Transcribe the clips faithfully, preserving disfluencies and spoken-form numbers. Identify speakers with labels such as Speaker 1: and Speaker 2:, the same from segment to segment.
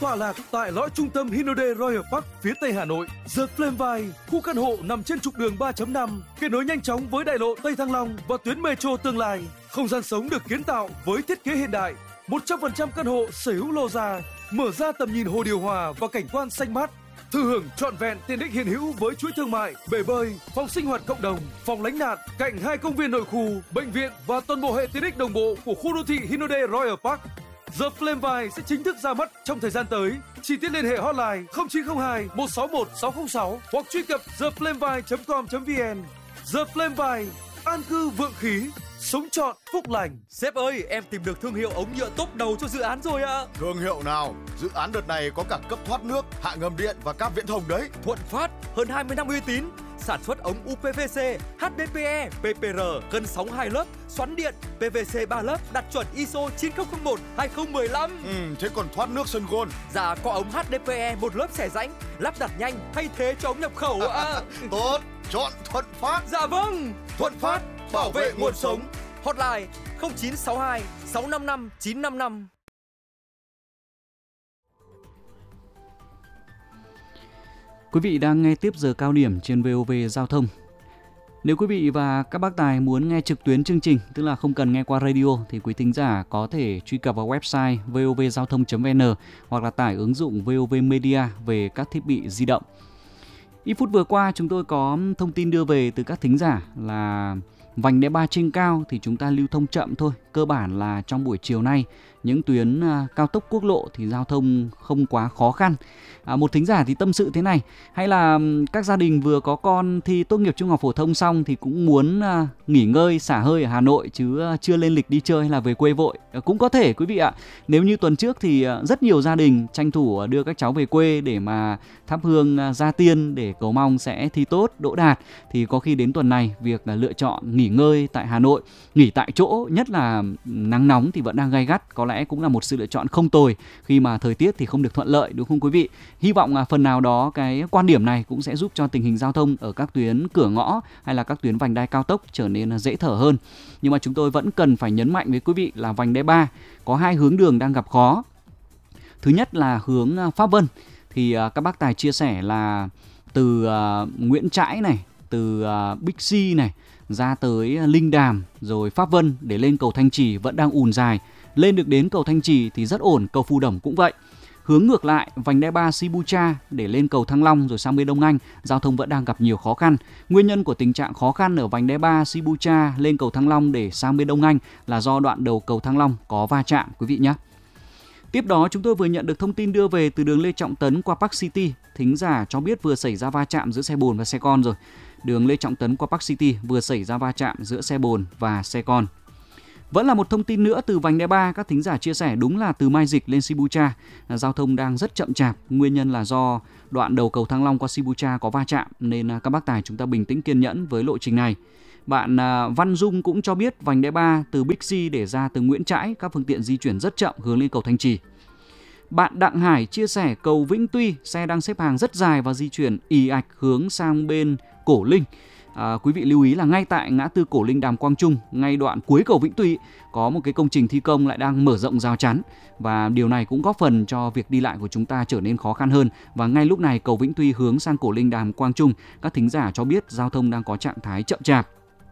Speaker 1: tọa lạc tại lõi trung tâm Hinode Royal Park phía tây Hà Nội. The Flameville, khu căn hộ nằm trên trục đường ba chấm năm, kết nối nhanh chóng với đại lộ Tây Thăng Long và tuyến metro tương lai. Không gian sống được kiến tạo với thiết kế hiện đại. một trăm phần trăm căn hộ sở hữu lô ra, mở ra tầm nhìn hồ điều hòa và cảnh quan xanh mát. Thừa hưởng trọn vẹn tiện ích hiện hữu với chuỗi thương mại, bể bơi, phòng sinh hoạt cộng đồng, phòng lánh nạn, cạnh hai công viên nội khu, bệnh viện và toàn bộ hệ tiện ích đồng bộ của khu đô thị Hinode Royal Park. The Flameville sẽ chính thức ra mắt trong thời gian tới. Chi tiết liên hệ hotline không chín không hai một sáu một sáu không sáu hoặc truy cập the flameville chấm com chấm vn. The Flameville, an cư vượng khí, sống trọn phúc lành.
Speaker 2: Sếp ơi, em tìm được thương hiệu ống nhựa top đầu cho dự án rồi ạ.
Speaker 3: Thương hiệu nào? Dự án đợt này có cả cấp thoát nước, hạ ngầm điện và cáp viễn thông đấy.
Speaker 2: Thuận Phát, hơn hai mươi năm uy tín. Sản xuất ống u pê vê xê, hát đê pê e, pê pê rờ, cân sóng hai lớp, xoắn điện, pê vê xê ba lớp, đạt chuẩn i ét ô chín không không một hai không một lăm.
Speaker 3: Ừ, thế còn thoát nước sân gôn?
Speaker 2: Dạ, có ống hát đê pê e một lớp xẻ rãnh, lắp đặt nhanh, thay thế cho ống nhập khẩu ạ.
Speaker 3: Tốt, chọn Thuận Phát.
Speaker 2: Dạ vâng, Thuận Phát, bảo vệ nguồn sống. Hotline không chín sáu hai sáu năm năm chín năm năm.
Speaker 4: Quý vị đang nghe tiếp giờ cao điểm trên vê o vê Giao thông. Nếu quý vị và các bác tài muốn nghe trực tuyến chương trình, tức là không cần nghe qua radio, thì quý thính giả có thể truy cập vào website vê o vê giao thông chấm vê en hoặc là tải ứng dụng vê o vê Media về các thiết bị di động. Ít phút vừa qua chúng tôi có thông tin đưa về từ các thính giả là vành đai ba trên cao thì chúng ta lưu thông chậm thôi. Cơ bản là trong buổi chiều nay, những tuyến cao tốc quốc lộ thì giao thông không quá khó khăn. À, một thính giả thì tâm sự thế này: hay là các gia đình vừa có con thi tốt nghiệp trung học phổ thông xong thì cũng muốn uh, nghỉ ngơi xả hơi ở Hà Nội chứ uh, chưa lên lịch đi chơi hay là về quê vội. Uh, cũng có thể quý vị ạ. Nếu như tuần trước thì uh, rất nhiều gia đình tranh thủ đưa các cháu về quê để mà thắp hương uh, gia tiên để cầu mong sẽ thi tốt đỗ đạt, thì có khi đến tuần này việc uh, lựa chọn nghỉ ngơi tại Hà Nội, nghỉ tại chỗ, nhất là nắng nóng thì vẫn đang gay gắt, có lẽ cũng là một sự lựa chọn không tồi khi mà thời tiết thì không được thuận lợi, đúng không quý vị? Hy vọng là phần nào đó cái quan điểm này cũng sẽ giúp cho tình hình giao thông ở các tuyến cửa ngõ hay là các tuyến vành đai cao tốc trở nên dễ thở hơn. Nhưng mà chúng tôi vẫn cần phải nhấn mạnh với quý vị là vành đai ba có hai hướng đường đang gặp khó. Thứ nhất là hướng Pháp Vân, thì các bác tài chia sẻ là từ uh, Nguyễn Trãi này, từ uh, Bixi này ra tới Linh Đàm rồi Pháp Vân để lên cầu Thanh Trì vẫn đang ùn dài. Lên được đến cầu Thanh Trì thì rất ổn, cầu Phù Đổng cũng vậy. Hướng ngược lại, vành đai ba Sibucha để lên cầu Thăng Long rồi sang bên Đông Anh, giao thông vẫn đang gặp nhiều khó khăn. Nguyên nhân của tình trạng khó khăn ở vành đai ba Sibucha lên cầu Thăng Long để sang bên Đông Anh là do đoạn đầu cầu Thăng Long có va chạm quý vị nhé. Tiếp đó chúng tôi vừa nhận được thông tin đưa về từ đường Lê Trọng Tấn qua Park City. Thính giả cho biết vừa xảy ra va chạm giữa xe bồn và xe con rồi. Đường Lê Trọng Tấn qua Park City vừa xảy ra va chạm giữa xe bồn và xe con. Vẫn là một thông tin nữa từ vành đai ba, các thính giả chia sẻ đúng là từ Mai Dịch lên Sibucha, giao thông đang rất chậm chạp. Nguyên nhân là do đoạn đầu cầu Thăng Long qua Sibucha có va chạm, nên các bác tài chúng ta bình tĩnh kiên nhẫn với lộ trình này. Bạn Văn Dung cũng cho biết vành đai ba từ Bixi để ra từ Nguyễn Trãi, các phương tiện di chuyển rất chậm hướng lên cầu Thanh Trì. Bạn Đặng Hải chia sẻ cầu Vĩnh Tuy, xe đang xếp hàng rất dài và di chuyển ì ạch hướng sang bên Cổ Linh. À, quý vị lưu ý là ngay tại ngã tư Cổ Linh Đàm Quang Trung, ngay đoạn cuối cầu Vĩnh Tuy có một cái công trình thi công lại đang mở rộng rào chắn, và điều này cũng góp phần cho việc đi lại của chúng ta trở nên khó khăn hơn. Và ngay lúc này cầu Vĩnh Tuy hướng sang Cổ Linh Đàm Quang Trung, các thính giả cho biết giao thông đang có trạng thái chậm chạp.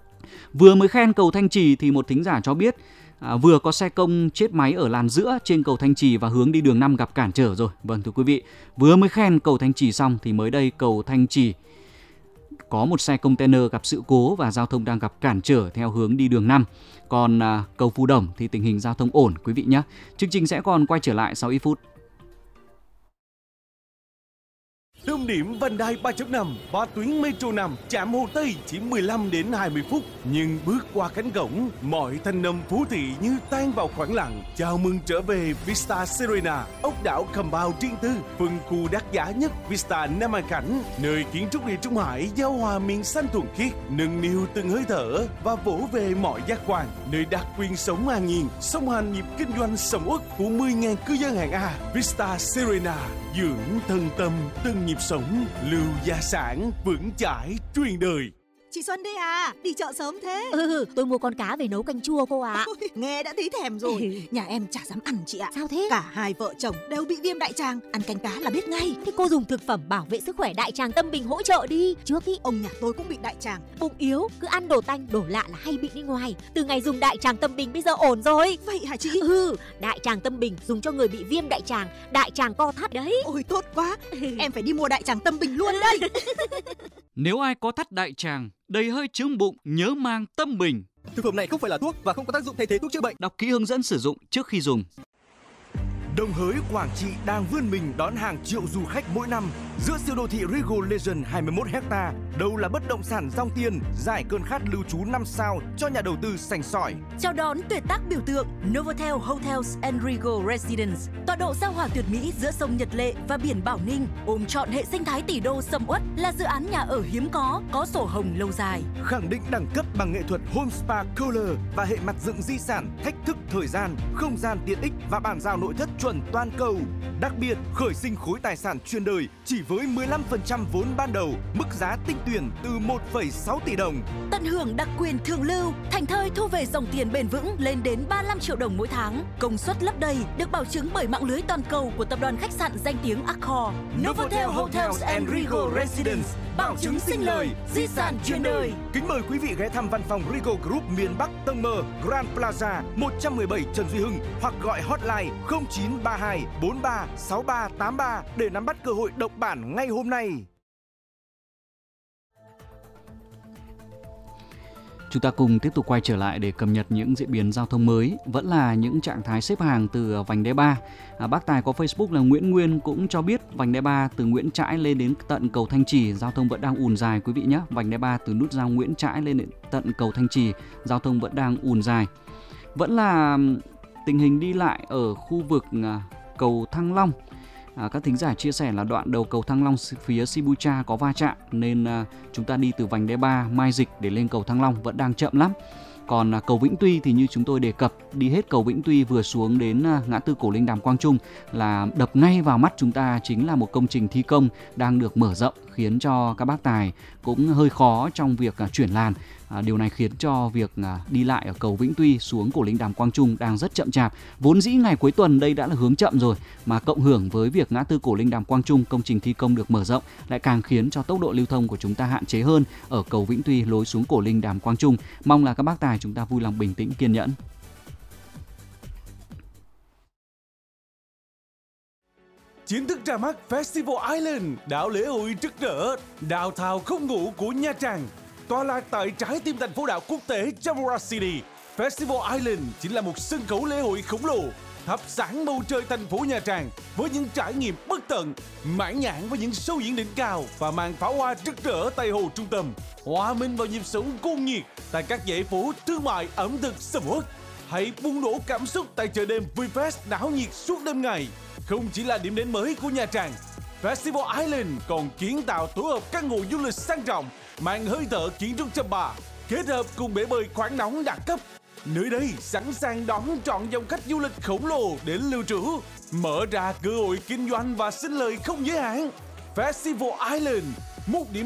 Speaker 4: Vừa mới khen cầu Thanh Trì thì một thính giả cho biết À, vừa có xe công chết máy ở làn giữa trên cầu Thanh Trì và hướng đi đường năm gặp cản trở rồi. Vâng thưa quý vị, vừa mới khen cầu Thanh Trì xong thì mới đây cầu Thanh Trì có một xe container gặp sự cố và giao thông đang gặp cản trở theo hướng đi đường năm. Còn à, cầu Phù Đổng thì tình hình giao thông ổn quý vị nhé. Chương trình sẽ còn quay trở lại sau ít phút.
Speaker 1: Tâm điểm vành đai ba chấm năm, ba tuyến metro năm, trạm Hồ Tây chỉ mười lăm đến hai mươi phút. Nhưng bước qua cánh cổng, mọi thanh âm phố thị như tan vào khoảng lặng. Chào mừng trở về Vista Serena, ốc đảo compound riêng tư, phân khu đắt giá nhất Vista Nam An Khánh, nơi kiến trúc địa Trung Hải giao hòa miền xanh thuần khiết, nâng niu từng hơi thở và vỗ về mọi giác quan, nơi đặc quyền sống an nhiên, song hành nhịp kinh doanh sầm uất của mười nghìn cư dân hạng A. Vista Serena, dưỡng thân tâm từng nhịp sống, lưu gia sản vững chãi truyền đời.
Speaker 5: chị Xuân đây à, đi chợ sớm thế.
Speaker 6: Ừ, tôi mua con cá về nấu canh chua cô ạ.
Speaker 5: Ôi, nghe đã thấy thèm rồi. Nhà em chả dám ăn chị ạ.
Speaker 6: Sao thế?
Speaker 5: Cả hai vợ chồng đều bị viêm đại tràng, ăn canh cá là biết ngay.
Speaker 6: Thế cô dùng thực phẩm bảo vệ sức khỏe đại tràng Tâm Bình hỗ trợ đi. Trước ý,
Speaker 5: ông nhà tôi cũng bị đại tràng.
Speaker 6: Bụng yếu, cứ ăn đồ tanh, đồ lạ là hay bị đi ngoài. Từ ngày dùng đại tràng Tâm Bình bây giờ ổn rồi.
Speaker 5: Vậy hả chị?
Speaker 6: Ừ, đại tràng Tâm Bình dùng cho người bị viêm đại tràng, đại tràng co thắt đấy.
Speaker 5: Ôi tốt quá, em phải đi mua đại tràng Tâm Bình luôn đây.
Speaker 4: Nếu ai có thắt đại tràng, đầy hơi chướng bụng, nhớ mang Tâm Bình.
Speaker 2: Thực phẩm này không phải là thuốc và không có tác dụng thay thế thuốc chữa bệnh.
Speaker 4: Đọc kỹ hướng dẫn sử dụng trước khi dùng.
Speaker 7: Đồng hới, Quảng Trị đang vươn mình đón hàng triệu du khách mỗi năm. Giữa siêu đô thị Regal Legend hai mươi mốt héc-ta, đâu là bất động sản dòng tiền, giải cơn khát lưu trú năm sao cho nhà đầu tư sành sỏi.
Speaker 8: Chào đón tuyệt tác biểu tượng Novotel Hotels and Regal Residence, tọa độ sao hỏa tuyệt mỹ giữa sông Nhật Lệ và biển Bảo Ninh, ôm trọn hệ sinh thái tỷ đô sầm uất, là dự án nhà ở hiếm có, có sổ hồng lâu dài.
Speaker 7: Khẳng định đẳng cấp bằng nghệ thuật Home Spa Color và hệ mặt dựng di sản, thách thức thời gian, không gian tiện ích và bàn giao nội thất chuẩn toàn cầu. Đặc biệt, khởi sinh khối tài sản chuyên đời chỉ với mười lăm phần trăm vốn ban đầu, mức giá tinh tuyển từ một phẩy sáu tỷ đồng.
Speaker 8: Tận hưởng đặc quyền thường lưu, thành thơi thu về dòng tiền bền vững lên đến ba mươi lăm triệu đồng mỗi tháng. Công suất lấp đầy được bảo chứng bởi mạng lưới toàn cầu của tập đoàn khách sạn danh tiếng Accor.
Speaker 7: Novotel Hotels and Regal Residence,
Speaker 8: bảo chứng sinh lời, di sản chuyên đời.
Speaker 7: Kính mời quý vị ghé thăm văn phòng Regal Group miền Bắc Tông Mơ, Grand Plaza một trăm mười bảy Trần Duy Hưng hoặc gọi hotline không chín ba hai bốn ba sáu ba tám ba để nắm bắt cơ hội độc bản ngay hôm nay.
Speaker 4: Chúng ta cùng tiếp tục quay trở lại để cập nhật những diễn biến giao thông mới, vẫn là những trạng thái xếp hàng từ vành đai ba. À, bác tài có Facebook là Nguyễn Nguyên cũng cho biết vành đai ba từ Nguyễn Trãi lên đến tận cầu Thanh Trì giao thông vẫn đang ùn dài quý vị nhé. Vành đai ba từ nút giao Nguyễn Trãi lên đến tận cầu Thanh Trì giao thông vẫn đang ùn dài. Vẫn là tình hình đi lại ở khu vực cầu Thăng Long. À, các thính giả chia sẻ là đoạn đầu cầu Thăng Long phía Sibucha có va chạm nên à, chúng ta đi từ vành đai ba Mai Dịch để lên cầu Thăng Long vẫn đang chậm lắm. Còn à, cầu Vĩnh Tuy thì như chúng tôi đề cập, đi hết cầu Vĩnh Tuy vừa xuống đến à, ngã tư Cổ Linh Đàm Quang Trung là đập ngay vào mắt chúng ta chính là một công trình thi công đang được mở rộng, khiến cho các bác tài cũng hơi khó trong việc à, chuyển làn. À, điều này khiến cho việc à, đi lại ở cầu Vĩnh Tuy xuống Cổ Linh Đàm Quang Trung đang rất chậm chạp. Vốn dĩ ngày cuối tuần đây đã là hướng chậm rồi, mà cộng hưởng với việc ngã tư Cổ Linh Đàm Quang Trung công trình thi công được mở rộng lại càng khiến cho tốc độ lưu thông của chúng ta hạn chế hơn ở cầu Vĩnh Tuy lối xuống Cổ Linh Đàm Quang Trung. Mong là các bác tài chúng ta vui lòng bình tĩnh kiên nhẫn.
Speaker 1: Chính thức ra mắt Festival Island, đảo lễ hội rực rỡ, đào thào không ngủ của Nha Trang. Tọa lạc tại trái tim thành phố đảo quốc tế Jamura City, Festival Island chính là một sân khấu lễ hội khổng lồ, thắp sáng bầu trời thành phố Nha Trang với những trải nghiệm bất tận, mãn nhãn với những show diễn đỉnh cao và màn pháo hoa rực rỡ tại hồ trung tâm, hòa mình vào nhịp sống cuồng nhiệt tại các dãy phố thương mại ẩm thực sầm uất. Hãy bùng nổ cảm xúc tại chợ đêm VinFast náo nhiệt suốt đêm ngày. Không chỉ là điểm đến mới của Nha Trang, Festival Island còn kiến tạo tổ hợp căn hộ du lịch sang trọng, mang hơi thở kiến trúc chăm ba, kết hợp cùng bể bơi khoáng nóng đẳng cấp. Nơi đây sẵn sàng đón trọn dòng khách du lịch khổng lồ đến lưu trú, mở ra cơ hội kinh doanh và sinh lời không giới hạn. Festival Island, một điểm